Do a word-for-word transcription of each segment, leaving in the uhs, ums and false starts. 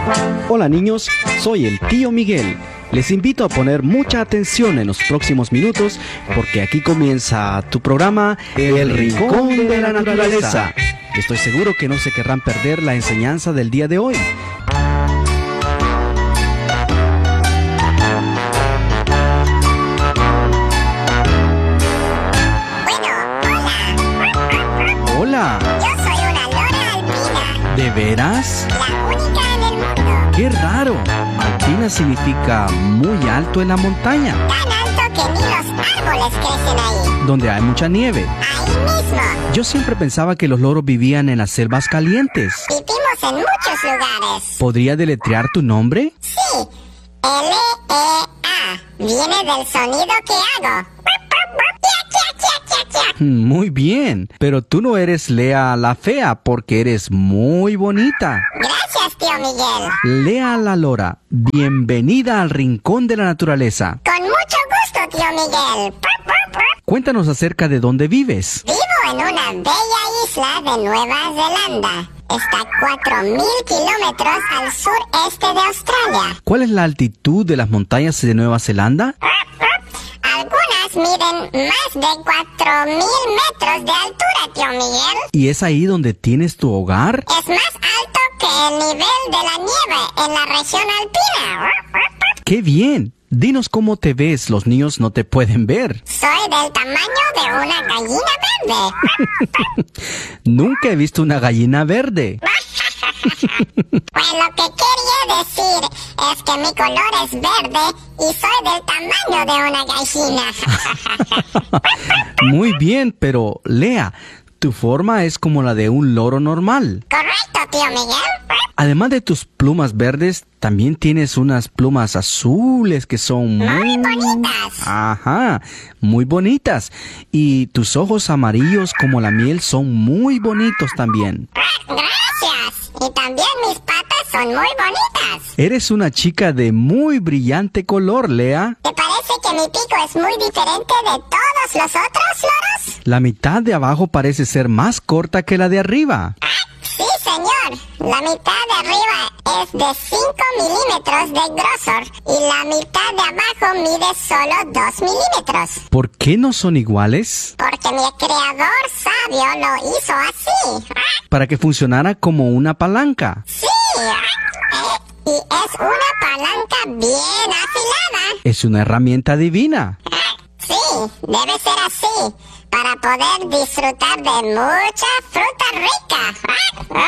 Hola niños, soy el tío Miguel. Les invito a poner mucha atención en los próximos minutos porque aquí comienza tu programa El Rincón de la Naturaleza. Estoy seguro que no se querrán perder la enseñanza del día de hoy. Hola. Yo soy una lora alpina. ¿De veras? La única en el mundo. ¡Qué raro! Alpina significa muy alto en la montaña. Tan alto que ni los árboles crecen ahí. Donde hay mucha nieve. Ahí mismo. Yo siempre pensaba que los loros vivían en las selvas calientes. Vivimos en muchos lugares. ¿Podría deletrear tu nombre? Sí. L E A. Viene del sonido que hago. Muy bien, pero tú no eres Lea la fea porque eres muy bonita. Gracias, tío Miguel. Lea la lora, bienvenida al Rincón de la Naturaleza. Con mucho gusto, tío Miguel. Cuéntanos acerca de dónde vives. Vivo en una bella isla de Nueva Zelanda. Está a cuatro mil kilómetros al sureste de Australia. ¿Cuál es la altitud de las montañas de Nueva Zelanda? Algunas miden más de cuatro mil metros de altura, tío Miguel. ¿Y es ahí donde tienes tu hogar? Es más alto que el nivel de la nieve en la región alpina. ¡Qué bien! Dinos cómo te ves, los niños no te pueden ver. Soy del tamaño de una gallina verde. Nunca he visto una gallina verde. Pues lo que quería decir es que mi color es verde y soy del tamaño de una gallina. Muy bien, pero Lea, tu forma es como la de un loro normal. Correcto, tío Miguel. Además de tus plumas verdes, también tienes unas plumas azules que son muy... Muy bonitas. Ajá, muy bonitas. Y tus ojos amarillos como la miel son muy bonitos también. Gracias. Y también mis patas son muy bonitas. Eres una chica de muy brillante color, Lea. ¿Te parece que mi pico es muy diferente de todos los otros loros? La mitad de abajo parece ser más corta que la de arriba. Sí, señor. La mitad de arriba es de cinco milímetros de grosor y la mitad de abajo mide solo dos milímetros. ¿Por qué no son iguales? Porque mi creador sabio lo hizo así. Para que funcionara como una palanca. Sí. Eh, y es una palanca bien afilada. Es una herramienta divina. Sí, debe ser así, para poder disfrutar de mucha fruta rica.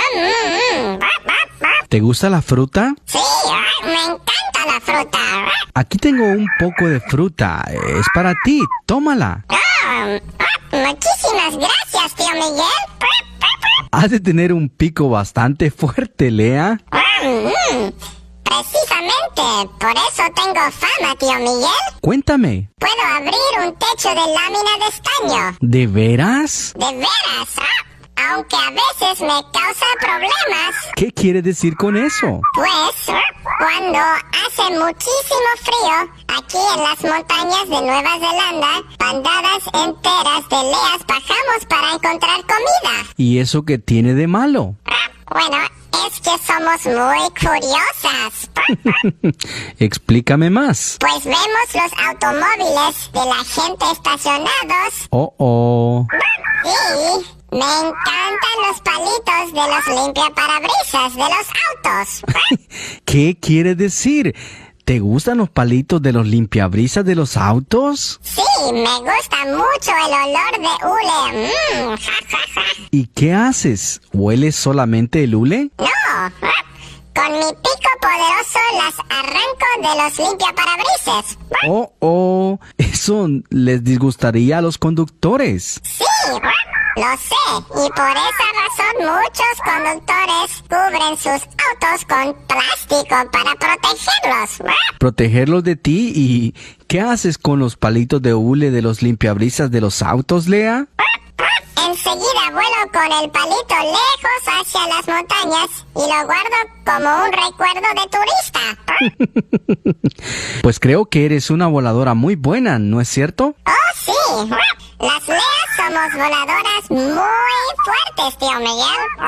¿Te gusta la fruta? Sí, me encanta la fruta. Aquí tengo un poco de fruta. Es para ti. Tómala. Oh, muchísimas gracias, tío Miguel. Has de tener un pico bastante fuerte, Lea. Mm, precisamente, por eso tengo fama, tío Miguel. Cuéntame. Puedo abrir un techo de lámina de estaño. ¿De veras? De veras, aunque a veces me causa problemas. ¿Qué quiere decir con eso? Pues, cuando hace muchísimo frío, aquí en las montañas de Nueva Zelanda, bandadas enteras de leas bajamos para encontrar comida. ¿Y eso qué tiene de malo? Bueno, es que somos muy curiosas. Explícame más. Pues vemos los automóviles de la gente estacionados. Oh, oh. Y me encantan los palitos de los limpiaparabrisas de los autos. ¿Qué quiere decir? ¿Te gustan los palitos de los limpiabrisas de los autos? Sí, me gusta mucho el olor de hule. Mm, ja, ja, ja. ¿Y qué haces? ¿Hueles solamente el hule? No, con mi pico poderoso las arranco de los limpiaparabrisas. Oh, oh. Eso les disgustaría a los conductores. Sí, lo sé. Y por esa razón muchos conductores cubren sus autos con plástico para protegerlos. ¿Protegerlos de ti? ¿Y qué haces con los palitos de hule de los limpiabrisas de los autos, Lea? Enseguida vuelo con el palito lejos hacia las montañas y lo guardo como un recuerdo de turista. Pues creo que eres una voladora muy buena, ¿no es cierto? ¡Oh, sí! Las leas somos voladoras muy fuertes, tío Miguel.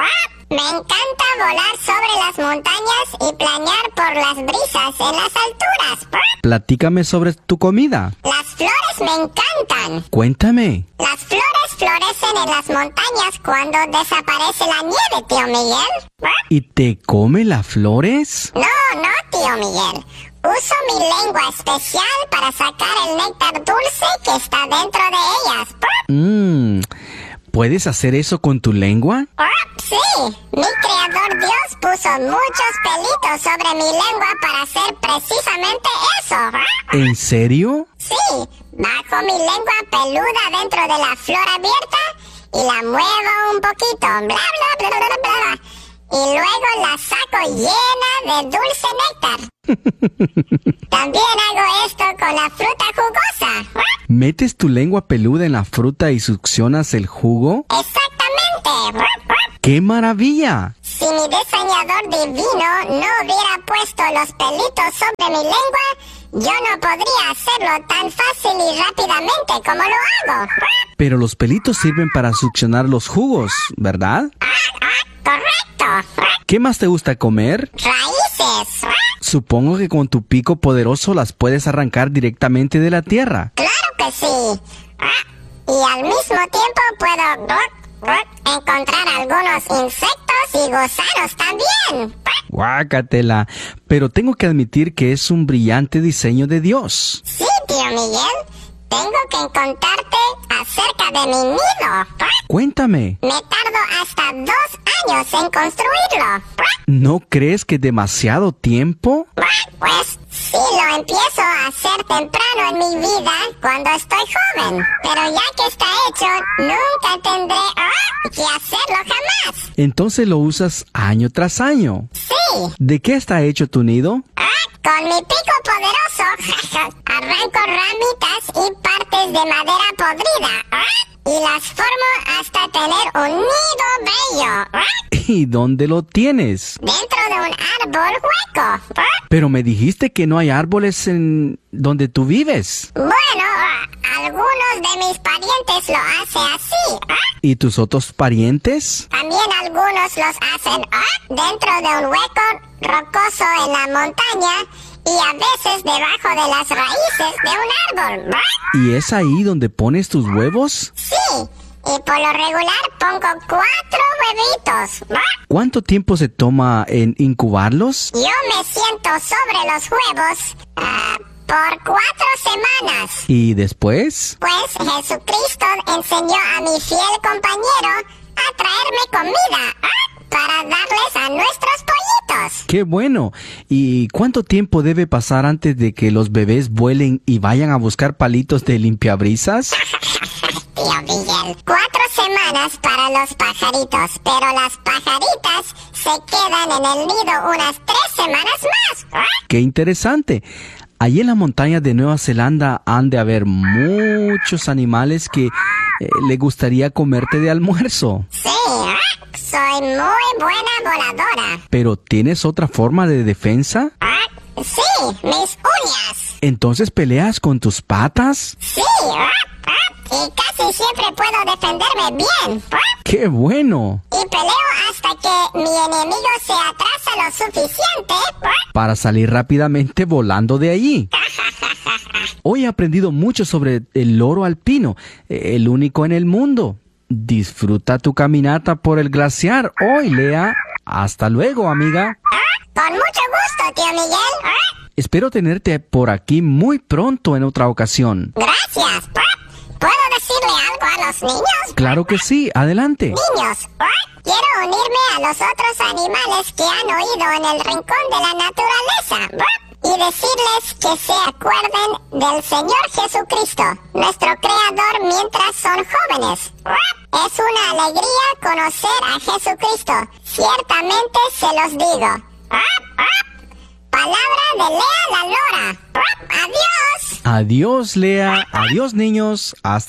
Me encanta volar sobre las montañas y planear por las brisas en las alturas. Platícame sobre tu comida. Las flores me encantan. Cuéntame. Las flores florecen en las montañas cuando desaparece la nieve, tío Miguel. ¿Y te come las flores? No, no, tío Miguel. Uso mi lengua especial para sacar el néctar dulce que está dentro de ellas. Mmm, ¿puedes hacer eso con tu lengua? Sí, mi creador Dios puso muchos pelitos sobre mi lengua para hacer precisamente eso. ¿En serio? Sí, bajo mi lengua peluda dentro de la flor abierta y la muevo un poquito, bla, bla, bla, bla, bla, bla. Y luego la saco llena de dulce néctar. También hago esto con la fruta jugosa. ¿Metes tu lengua peluda en la fruta y succionas el jugo? Exactamente. ¡Qué maravilla! Si mi diseñador divino no hubiera puesto los pelitos sobre mi lengua, yo no podría hacerlo tan fácil y rápidamente como lo hago. Pero los pelitos sirven para succionar los jugos, ¿verdad? Correcto. ¿Qué más te gusta comer? Raíces. Supongo que con tu pico poderoso las puedes arrancar directamente de la tierra. Claro que sí. Y al mismo tiempo puedo encontrar algunos insectos y gusanos también. Guácatela. Pero tengo que admitir que es un brillante diseño de Dios. Sí, tío Miguel. Tengo que contarte acerca de mi nido. Cuéntame. Me tardo hasta dos años en construirlo. ¿No crees que es demasiado tiempo? Pues sí, lo empiezo a hacer temprano en mi vida cuando estoy joven. Pero ya que está hecho, nunca tendré ¡ah! que hacerlo jamás. Entonces lo usas año tras año. Sí. ¿De qué está hecho tu nido? ¡Ah! Con mi pico poderoso, arranco ramitas y partes de madera podrida. ¡Ah! Y las formo hasta tener un nido bello. ¿Y dónde lo tienes? Dentro de un árbol hueco. Pero me dijiste que no hay árboles en donde tú vives. Bueno, algunos de mis parientes lo hacen así. ¿Y tus otros parientes? También algunos los hacen dentro de un hueco rocoso en la montaña y a veces debajo de las raíces de un árbol. ¿Y es ahí donde pones tus huevos? Sí, y por lo regular pongo cuatro huevitos. ¿Cuánto tiempo se toma en incubarlos? Yo me siento sobre los huevos uh, por cuatro semanas. ¿Y después? Pues Jesucristo enseñó a mi fiel compañero a traerme comida ¿eh? para darles a nuestros pollitos. ¡Qué bueno! ¿Y cuánto tiempo debe pasar antes de que los bebés vuelen y vayan a buscar palitos de limpiabrisas? Tío Miguel, cuatro semanas para los pajaritos, pero las pajaritas se quedan en el nido unas tres semanas más. ¡Qué interesante! Allí en la montaña de Nueva Zelanda han de haber muchos animales que eh, le gustaría comerte de almuerzo. Sí, soy muy buena voladora. ¿Pero tienes otra forma de defensa? Sí, mis uñas. ¿Entonces peleas con tus patas? Sí, y casi siempre puedo defenderme bien. ¡Qué bueno! Y peleo hasta que mi enemigo se atrasa lo suficiente para salir rápidamente volando de allí. Hoy he aprendido mucho sobre el loro alpino, el único en el mundo. Disfruta tu caminata por el glaciar hoy, Lea. Hasta luego, amiga. Con mucho gusto, tío Miguel. Espero tenerte por aquí muy pronto en otra ocasión. Gracias. ¿Puedo decirle algo a los niños? Claro que sí, adelante. Niños, quiero unirme a los otros animales que han oído en el rincón de la naturaleza y decirles que se acuerden del Señor Jesucristo, nuestro Creador, mientras son jóvenes. Es una alegría conocer a Jesucristo. Ciertamente se los digo. Palabra de Lea la Lora. Adiós. Adiós, Lea. Adiós, niños. Hasta